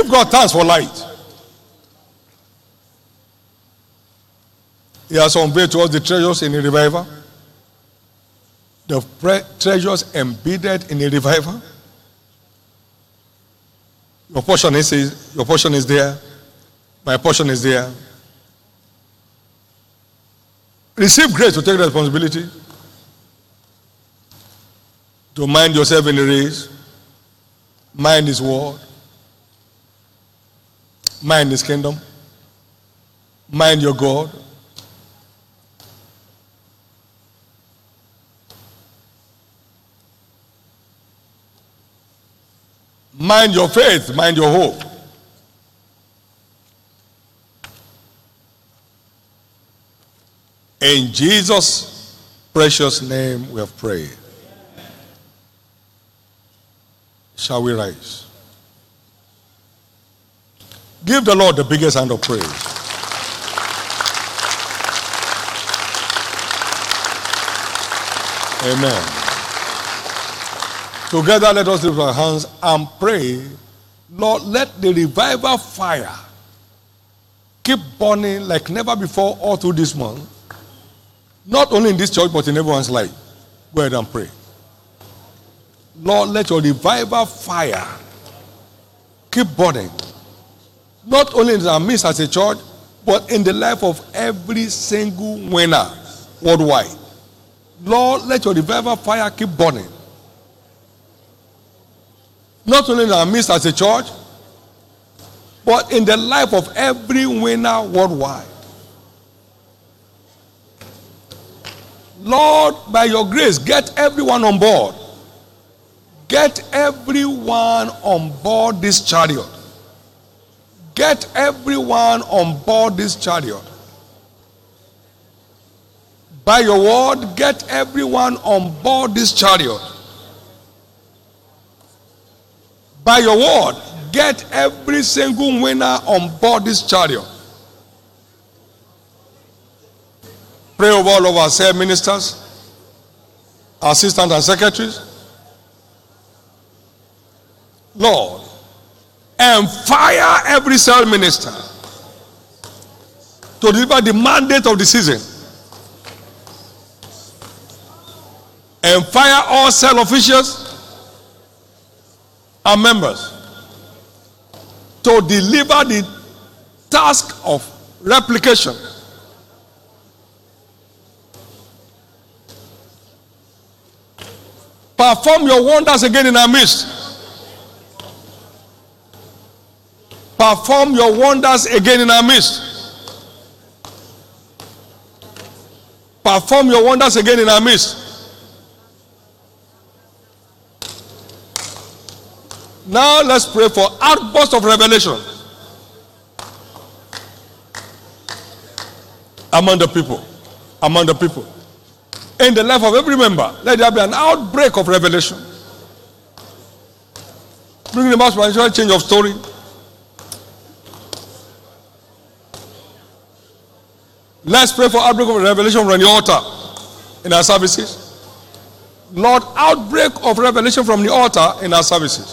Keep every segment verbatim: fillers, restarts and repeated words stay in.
God thanks for light. He has unveiled to us the treasures in a revival. The pre- treasures embedded in a revival. Your portion is your portion is there. My portion is there. Receive grace to take responsibility. To mind yourself in the race. Mind His word. Mind His kingdom. Mind your God. Mind your faith. Mind your hope. In Jesus' precious name we have prayed. Shall we rise? Give the Lord the biggest hand of praise. Amen. Together let us lift our hands and pray. Lord, let the revival fire keep burning like never before all through this month. Not only in this church, but in everyone's life. Go ahead and pray. Lord, let your revival fire keep burning. Not only in our midst as a church, but in the life of every single winner worldwide. Lord, let your revival fire keep burning. Not only in our midst as a church, but in the life of every winner worldwide. Lord, by your grace, get everyone on board. Get everyone on board this chariot. Get everyone on board this chariot. By your word, get everyone on board this chariot. By your word, get every single winner on board this chariot. Pray over all of our cell ministers, assistants and secretaries. Lord, and fire every cell minister to deliver the mandate of the season. And fire all cell officials and members to deliver the task of replication. Perform your wonders again in our midst. Perform your wonders again in our midst. Perform your wonders again in our midst. Now let's pray for outburst of revelation among the people. Among the people. In the life of every member, let there be an outbreak of revelation. Bring the most financial change of story. Let's pray for outbreak of revelation from the altar in our services. Lord, outbreak of revelation from the altar in our services.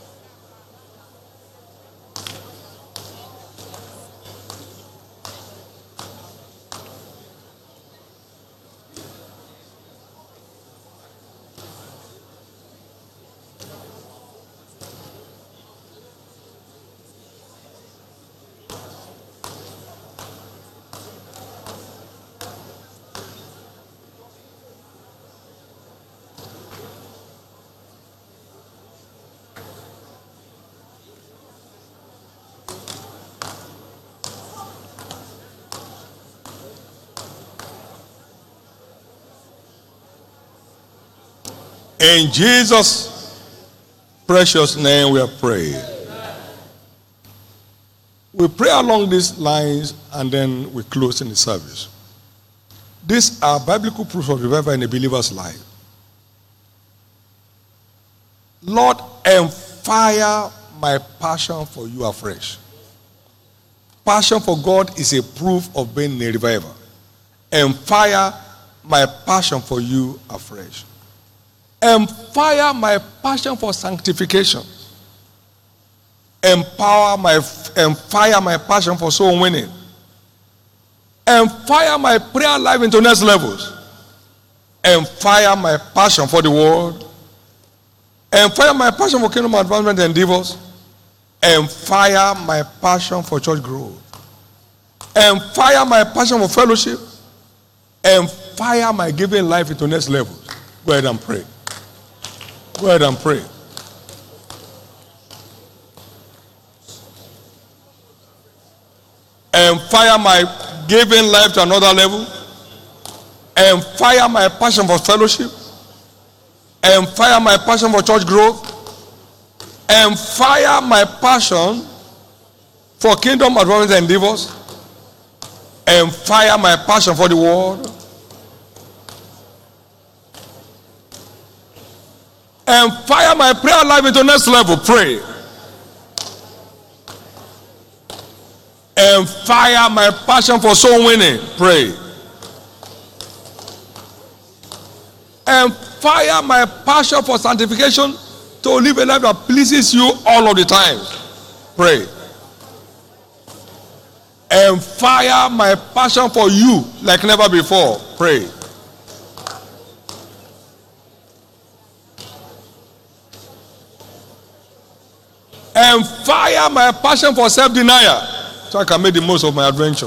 In Jesus' precious name we are praying. We pray along these lines and then we close in the service. These are biblical proofs of revival in a believer's life. Lord, enfire my passion for you afresh. Passion for God is a proof of being a revival. Enfire my passion for you afresh. Enfire my passion for sanctification. empower my, and fire my passion for soul winning, and fire my prayer life into next levels, and fire my passion for the world, and fire my passion for kingdom advancement and endeavors, and fire my passion for church growth, and fire my passion for fellowship, and fire my giving life into next levels. Go ahead and pray. Go ahead and pray. And fire my giving life to another level, and fire my passion for fellowship, and fire my passion for church growth, and fire my passion for kingdom advancement and endeavors, and fire my passion for the world, and fire my prayer life into next level. Pray. And fire my passion for soul winning. Pray. And fire my passion for sanctification to live a life that pleases you all of the time. Pray. And fire my passion for you like never before. Pray. And fire my passion for self-denial so I can make the most of my adventure.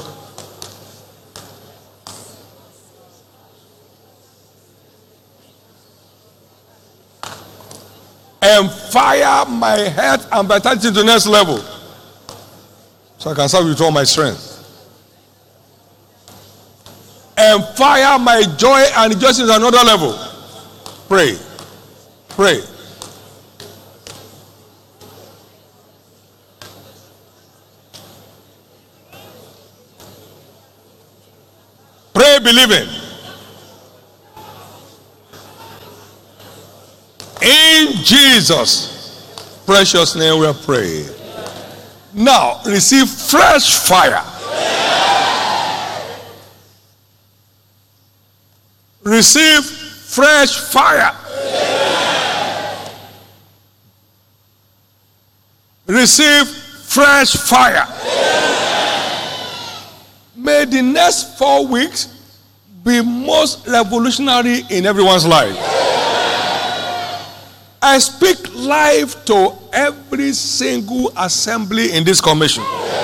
And fire my health and vitality to the next level so I can serve with all my strength. And fire my joy and rejoicing to another level. Pray. Pray. Pray believing. In Jesus' precious name we pray. Now receive fresh fire. Receive fresh fire. Receive fresh fire. May the next four weeks be most revolutionary in everyone's life. I speak life to every single assembly in this commission.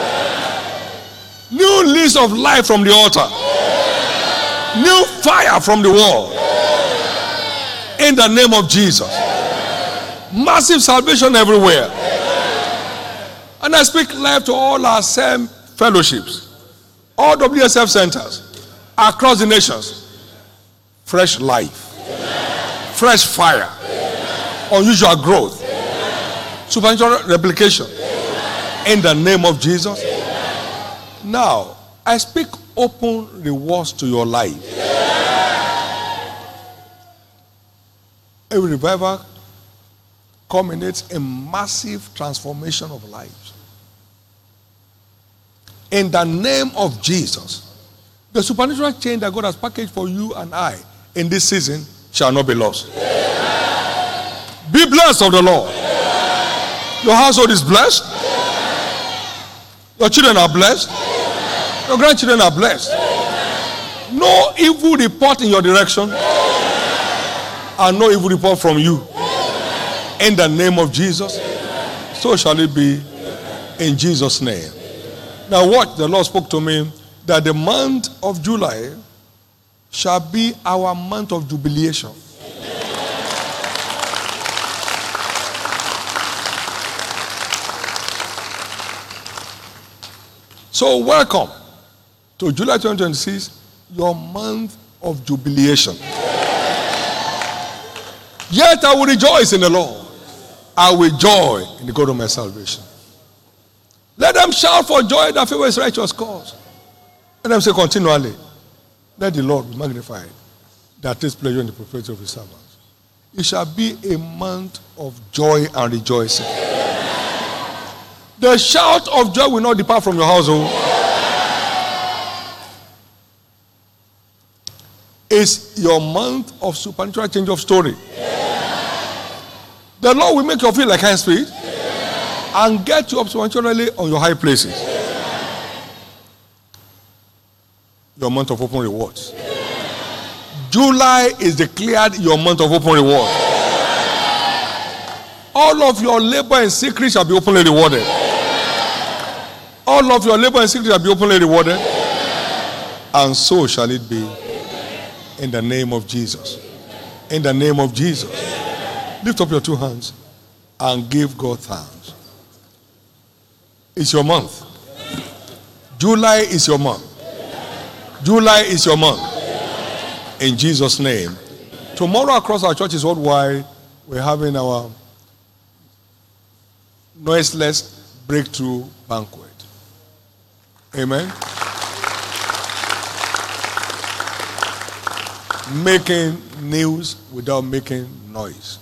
New lease of life from the altar. New fire from the wall. In the name of Jesus. Massive salvation everywhere. And I speak life to all our same fellowships. All W S F centers across the nations. Fresh life. Amen. Fresh fire. Amen. Unusual growth. Amen. Supernatural replication. Amen. In the name of Jesus. Amen. Now, I speak open rewards to your life. Amen. A revival culminates in massive transformation of lives. In the name of Jesus, the supernatural change that God has packaged for you and I in this season shall not be lost. Amen. Be blessed of the Lord. Amen. Your household is blessed. Amen. Your children are blessed. Amen. Your grandchildren are blessed. Amen. No evil report in your direction. Amen. And no evil report from you. Amen. In the name of Jesus, amen. So shall it be. Amen. In Jesus' name. Now what the Lord spoke to me, that the month of July shall be our month of jubilation. So welcome to July twenty twenty-six, your month of jubilation. Yet I will rejoice in the Lord. I will joy in the God of my salvation. Let them shout for joy that favors righteous cause. Let them say continually, let the Lord be magnified that takes pleasure in the prosperity of his servants. It shall be a month of joy and rejoicing. Amen. The shout of joy will not depart from your household. It's your month of supernatural change of story. Amen. The Lord will make you feel like hands feet. and get you up supernaturally on your high places. Your month of open rewards. July is declared your month of open reward. All of your labor in secret shall be openly rewarded. All of your labor in secret shall be openly rewarded. And so shall it be. In the name of Jesus. In the name of Jesus. Lift up your two hands and give God thanks. It's your month. July is your month. July is your month. In Jesus' name. Tomorrow across our churches worldwide, we're having our noiseless breakthrough banquet. Amen. Making news without making noise.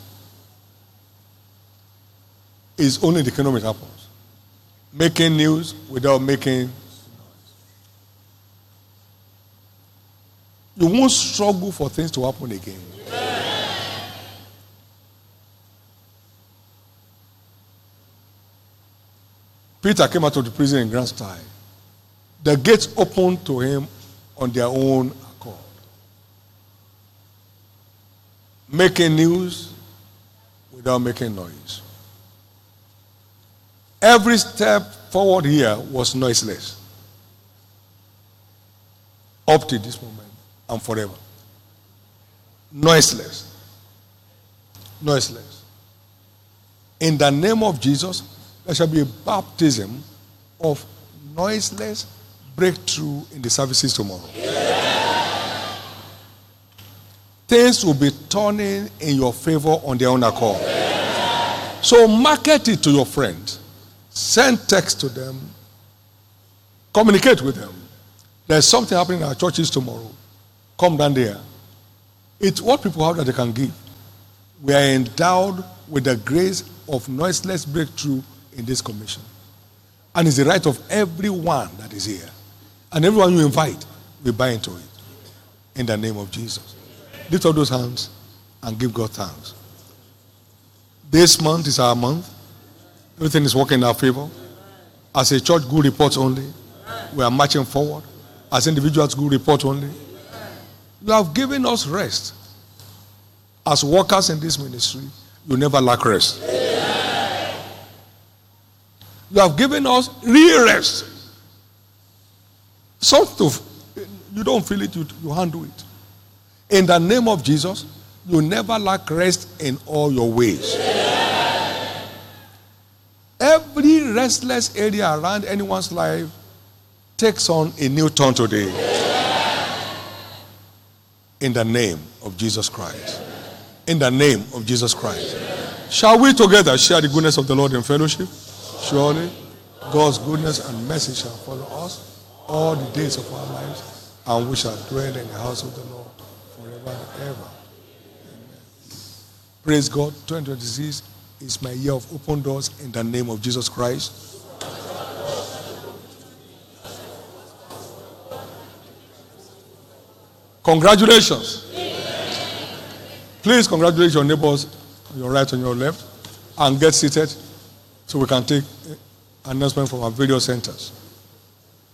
It's only in the kingdom it happens. Making news without making noise. You won't struggle for things to happen again. Peter came out of the prison in grand style. The gates opened to him on their own accord. Making news without making noise. Every step forward here was noiseless. Up to this moment and forever. Noiseless. Noiseless. In the name of Jesus, there shall be a baptism of noiseless breakthrough in the services tomorrow. Yeah. Things will be turning in your favor on their own accord. Yeah. So market it to your friends. Send text to them. Communicate with them. There's something happening in our churches tomorrow. Come down there. It's what people have that they can give. We are endowed with the grace of noiseless breakthrough in this commission. And it's the right of everyone that is here. And everyone you invite, we buy into it. In the name of Jesus. Lift up those hands and give God thanks. This month is our month. Everything is working in our favor. As a church, good reports only. We are marching forward. As individuals, good report only. You have given us rest. As workers in this ministry, you never lack rest. You have given us real rest. Sort of, you don't feel it, you, you handle it. In the name of Jesus, you never lack rest in all your ways. Every restless area around anyone's life takes on a new turn today. In the name of Jesus Christ. In the name of Jesus Christ. Shall we together share the goodness of the Lord in fellowship? Surely, God's goodness and mercy shall follow us all the days of our lives, and we shall dwell in the house of the Lord forever and ever. Amen. Praise God. twenty twenty-six is my year of open doors in the name of Jesus Christ. Congratulations. Please congratulate your neighbors on your right and your left and get seated so we can take announcement from our video centers.